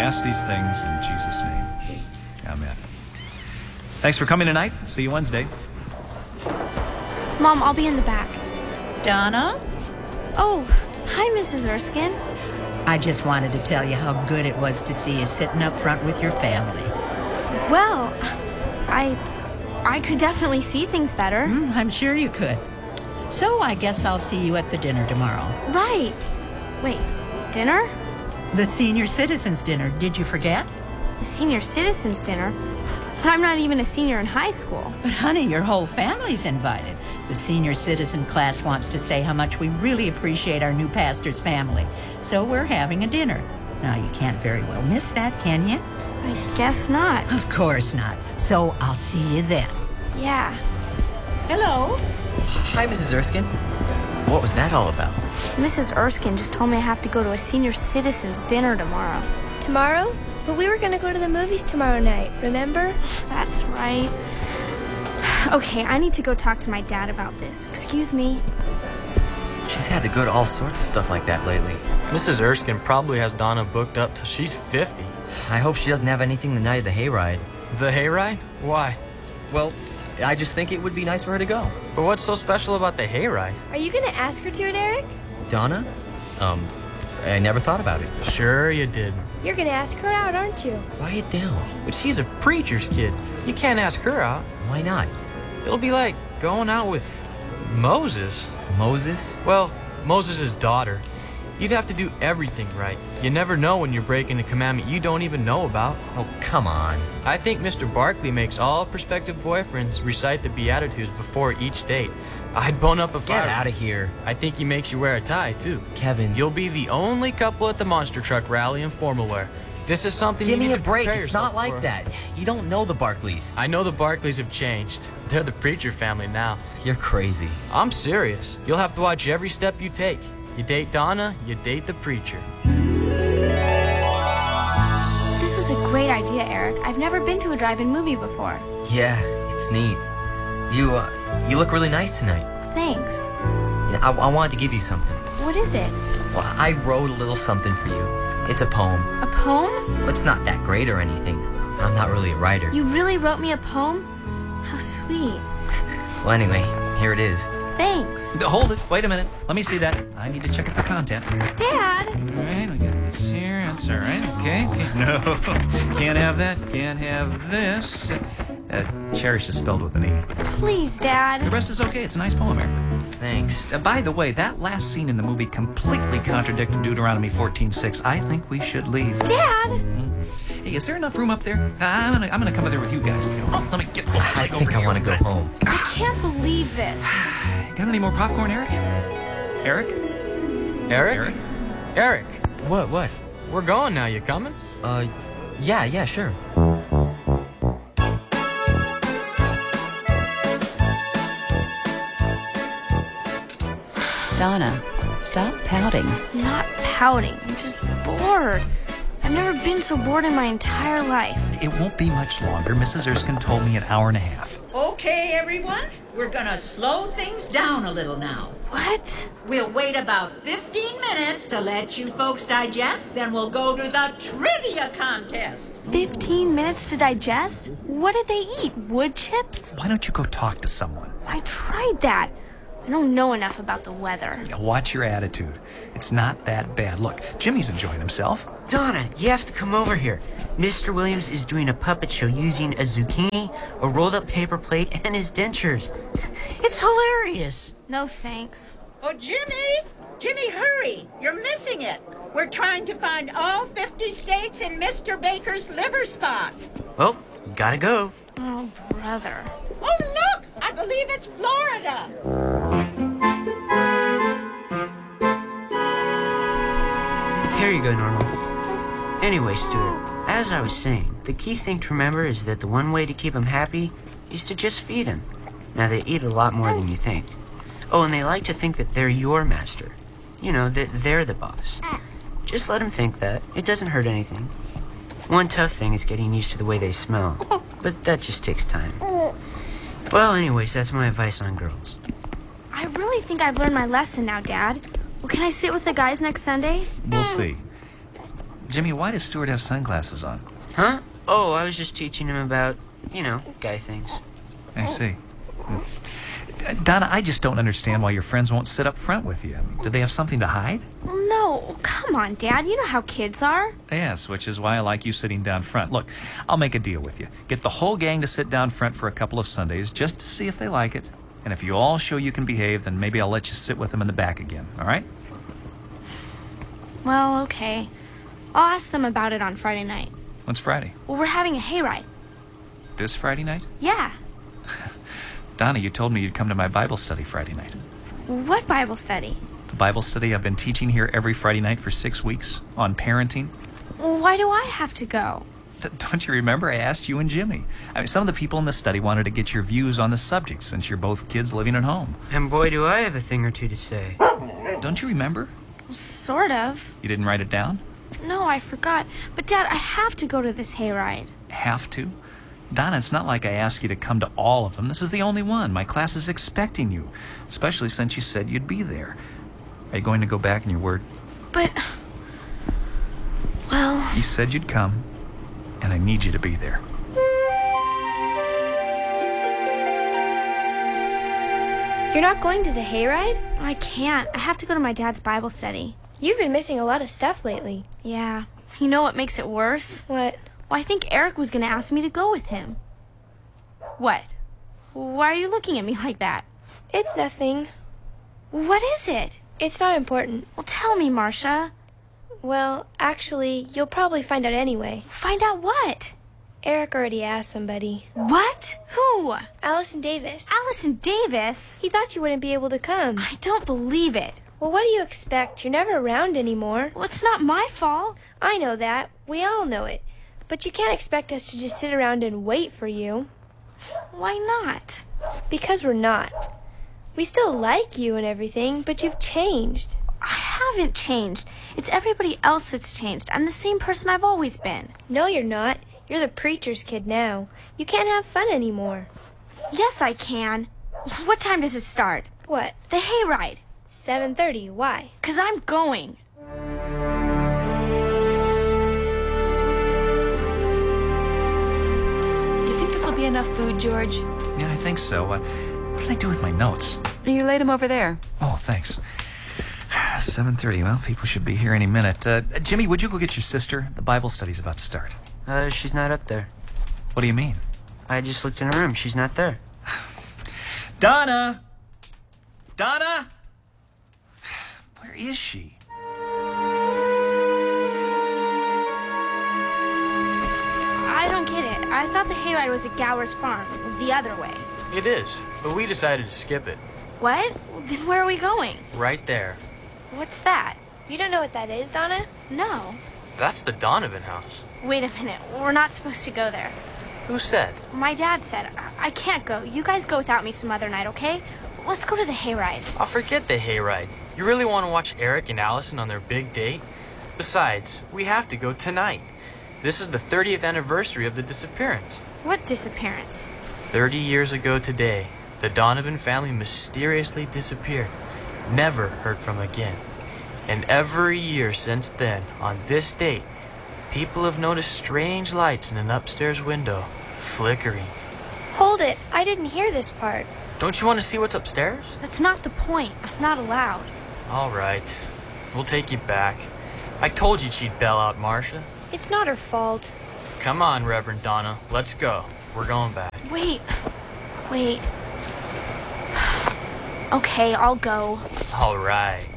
ask these things in Jesus' name. Amen. Thanks for coming tonight. See you Wednesday. Mom, I'll be in the back. Donna? Oh, hi, Mrs. Erskine. I just wanted to tell you how good it was to see you sitting up front with your family. Well, I could definitely see things better. I'm sure you could. So I guess I'll see you at the dinner tomorrow. Right. Wait, dinner? The senior citizens dinner. Did you forget? The senior citizens dinner? But I'm not even a senior in high school. But honey, your whole family's invited. The senior citizen class wants to say how much we really appreciate our new pastor's family. So we're having a dinner. Now, you can't very well miss that, can you? I guess not. Of course not. So I'll see you then. Yeah. Hello. Hi, Mrs. Erskine. What was that all about? Mrs. Erskine just told me I have to go to a senior citizens dinner tomorrow. Tomorrow? But we were going to go to the movies tomorrow night, remember? That's right. Okay, I need to go talk to my dad about this. Excuse me. She's had to go to all sorts of stuff like that lately. Mrs. Erskine probably has Donna booked up till she's 50. I hope she doesn't have anything the night of the hayride. The hayride? Why? Well, I just think it would be nice for her to go. But what's so special about the hayride? Are you going to ask her to it, Eric? Donna? I never thought about it. Sure you did. You're going to ask her out, aren't you? Quiet down. But she's a preacher's kid. You can't ask her out. Why not? It'll be like going out with Moses. Moses? Well, Moses' daughter. You'd have to do everything right. You never know when you're breaking a commandment you don't even know about. Oh, come on. I think Mr. Barkley makes all prospective boyfriends recite the Beatitudes before each date. I'd bone up a fire. Get out of here. I think he makes you wear a tie, too. Kevin. You'll be the only couple at the monster truck rally in formal wear. This is something Give you me need a to break. prepare It's yourself not like for. that. You don't know the Barkleys. I know the Barkleys have changed. They're the preacher family now. You're crazy. I'm serious. You'll have to watch every step you take. You date Donna, you date the preacher. This was a great idea, Eric. I've never been to a drive-in movie before. Yeah, it's neat. You look really nice tonight. Thanks. I wanted to give you something. What is it? Well, I wrote a little something for you. It's a poem. A poem? It's not that great or anything. I'm not really a writer. You really wrote me a poem? How sweet. Well, anyway, here it is. Thanks. Hold it. Wait a minute. Let me see that. I need to check it for content. Dad! All right, I got this here. That's all right. Okay. No, can't have that. Can't have this. Cherish is spelled with an E. Please, Dad. The rest is okay. It's a nice poem, Eric. Thanks. By the way, that last scene in the movie completely contradicted Deuteronomy 14:6. I think we should leave. Dad! Hey, is there enough room up there? I'm gonna come over there with you guys. Oh, let me get. I think I want to go home. I can't believe this. Got any more popcorn, Eric? Eric? Eric? Eric, What? we're going now. You coming? Yeah, sure. Donna, stop pouting. I'm not pouting. I'm just bored. I've never been so bored in my entire life. It won't be much longer. Mrs. Erskine told me an hour and a half. Okay, everyone. We're gonna slow things down a little now. What? We'll wait about 15 minutes to let you folks digest, then we'll go to the trivia contest. 15 minutes to digest? What did they eat? Wood chips? Why don't you go talk to someone? I tried that. I don't know enough about the weather. Watch your attitude. It's not that bad. Look, Jimmy's enjoying himself. Donna, you have to come over here. Mr. Williams is doing a puppet show using a zucchini, a rolled-up paper plate, and his dentures. It's hilarious. No thanks. Oh, Jimmy! Jimmy, hurry! You're missing it. We're trying to find all 50 states in Mr. Baker's liver spots. Well, gotta go. Oh, brother. Oh, look! I believe it's Florida. Here you go, Normal. Anyway, Stuart, as I was saying, the key thing to remember is that the one way to keep them happy is to just feed them. Now, they eat a lot more than you think. Oh, and they like to think that they're your master. You know, that they're the boss. Just let them think that. It doesn't hurt anything. One tough thing is getting used to the way they smell. But that just takes time. Well, anyways, that's my advice on girls. I really think I've learned my lesson now, Dad. Well, can I sit with the guys next Sunday? We'll see. Jimmy, why does Stuart have sunglasses on? Huh? Oh, I was just teaching him about, guy things. I see. Donna, I just don't understand why your friends won't sit up front with you. Do they have something to hide? No, come on, Dad. You know how kids are. Yes, which is why I like you sitting down front. Look, I'll make a deal with you. Get the whole gang to sit down front for a couple of Sundays just to see if they like it. And if you all show you can behave, then maybe I'll let you sit with them in the back again, all right? Well, okay. I'll ask them about it on Friday night. When's Friday? Well, we're having a hayride. This Friday night? Yeah. Donna, you told me you'd come to my Bible study Friday night. What Bible study? The Bible study I've been teaching here every Friday night for 6 weeks on parenting. Well, why do I have to go? Don't you remember? I asked you and Jimmy. I mean, some of the people in the study wanted to get your views on the subject since you're both kids living at home. And boy, do I have a thing or two to say. Don't you remember? Sort of. You didn't write it down? No, I forgot. But, Dad, I have to go to this hayride. Have to? Donna, it's not like I asked you to come to all of them. This is the only one. My class is expecting you, especially since you said you'd be there. Are you going to go back on your word? But, well... You said you'd come, and I need you to be there. You're not going to the hayride? I can't. I have to go to my dad's Bible study. You've been missing a lot of stuff lately. Yeah. You know what makes it worse? What? Well, I think Eric was going to ask me to go with him. What? Why are you looking at me like that? It's nothing. What is it? It's not important. Well, tell me, Marcia. Well, actually, you'll probably find out anyway. Find out what? Eric already asked somebody. What? Who? Allison Davis. Allison Davis? He thought you wouldn't be able to come. I don't believe it. Well, what do you expect? You're never around anymore. Well, it's not my fault. I know that. We all know it. But you can't expect us to just sit around and wait for you. Why not? Because we're not. We still like you and everything, but you've changed. I haven't changed. It's everybody else that's changed. I'm the same person I've always been. No, you're not. You're the preacher's kid now. You can't have fun anymore. Yes, I can. What time does it start? What? The hayride. 7:30. Why? 'Cause I'm going. You think this will be enough food, George? Yeah, I think so. What did I do with my notes? You laid them over there. Oh, thanks. 7:30. Well, people should be here any minute. Jimmy, would you go get your sister? The Bible study's about to start. She's not up there. What do you mean? I just looked in her room. She's not there. Donna! Donna! Where is she? I don't get it. I thought the hayride was at Gower's farm, the other way. It is, but we decided to skip it. What? Then where are we going? Right there. What's that? You don't know what that is, Donna? No. That's the Donovan house. Wait a minute. We're not supposed to go there. Who said? My dad said. I can't go. You guys go without me some other night, okay? Let's go to the hayride. I'll forget the hayride. You really want to watch Eric and Allison on their big date? Besides, we have to go tonight. This is the 30th anniversary of the disappearance. What disappearance? 30 years ago today, the Donovan family mysteriously disappeared. Never heard from again. And every year since then, on this date, people have noticed strange lights in an upstairs window, flickering. Hold it. I didn't hear this part. Don't you want to see what's upstairs? That's not the point. I'm not allowed. All right. We'll take you back. I told you she'd bail out Marcia. It's not her fault. Come on, Reverend Donna. Let's go. We're going back. Wait. Okay, I'll go. All right.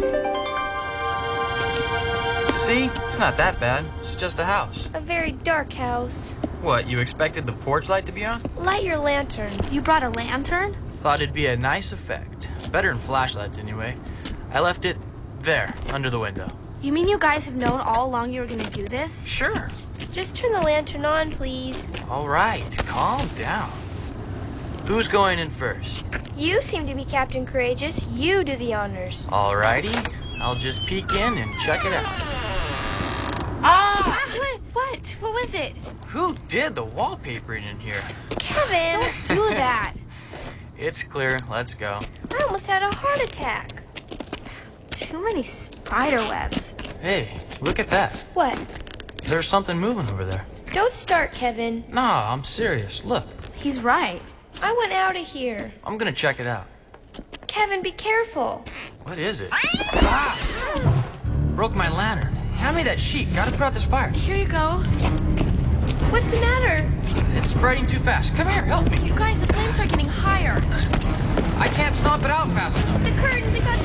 See? It's not that bad. It's just a house. A very dark house. What, you expected the porch light to be on? Light your lantern. You brought a lantern? Thought it'd be a nice effect. Better than flashlights, anyway. I left it there, under the window. You mean you guys have known all along you were gonna do this? Sure. Just turn the lantern on, please. All right, calm down. Who's going in first? You seem to be Captain Courageous. You do the honors. All righty. I'll just peek in and check it out. What? What was it? Who did the wallpapering in here? Kevin! Don't do that. It's clear. Let's go. I almost had a heart attack. Too many spider webs. Hey, look at that. What? There's something moving over there. Don't start, Kevin. Nah, I'm serious. Look, He's right. I want out of here. I'm gonna check it out. Kevin, be careful. What is it? Ah! Broke my lantern. Hand me that sheet. Gotta put out this fire. Here you go. What's the matter? It's spreading too fast. Come here, help me. You guys, the flames are getting higher. I can't stomp it out fast enough. The curtains, it got